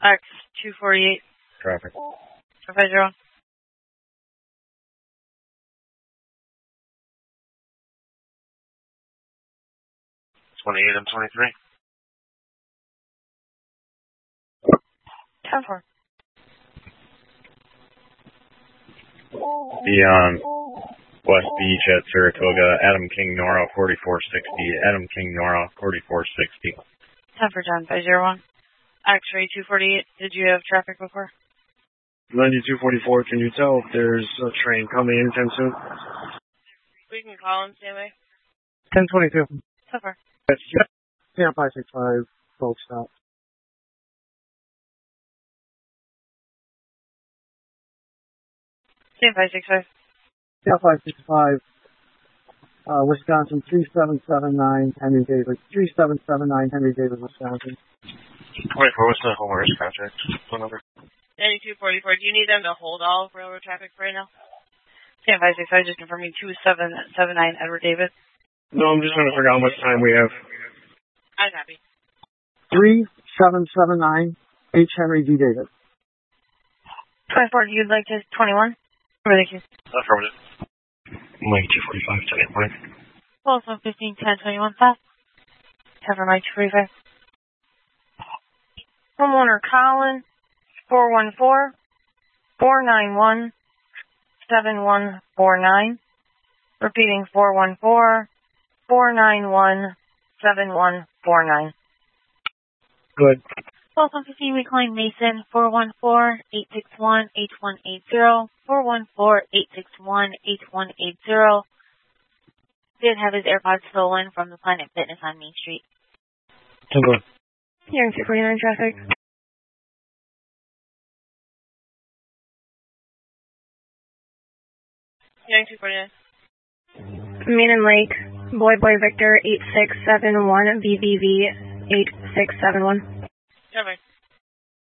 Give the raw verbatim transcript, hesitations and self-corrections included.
X two forty-eight. Traffic. five zero. twenty-eight and twenty-three. ten four. Beyond West Beach at Saratoga, Adam King Nora forty-four sixty, Adam King Nora forty-four sixty. ten for John, five zero one. X-ray two forty-eight, did you have traffic before? ninety-two forty-four, can you tell if there's a train coming anytime soon? We can call him, stand by. ten twenty-two. ten four. Yeah, five six five, both stop. Stand five six five. Yeah, five six five. Uh, Wisconsin, three seven seven nine, Henry Davis. three seven seven nine, Henry Davis, Wisconsin. twenty-four, what's the homeowner's contract? Phone number? ninety-two forty-four, do you need them to hold all railroad traffic for right now? Stand five six five, just confirming two seven seven nine, Edward Davis. No, I'm just trying to figure out how much time we have. I'm happy. three seven seven nine, H. Henry D. Davis. twenty-four, you'd like to twenty-one? Thank you. Affirmative. Mike two forty-five, ten morning. Also fifteen ten twenty-one, five. ten for Mike two forty-five. Homeowner Colin, four one four, four nine one, seven one four nine. Repeating, four one four, four nine one, seven one four nine. Good. twelve fifteen, reclaim Mason, four one four, eight six one, eight one eight zero, four one four, eight six one, eight one eight zero. Did have his AirPods stolen from the Planet Fitness on Main Street. ten good. Hearing two forty-nine traffic. Hearing two forty-nine. Main and Lake, Boy Boy Victor, eight six seven one, B B V, eight six seven one. Traffic.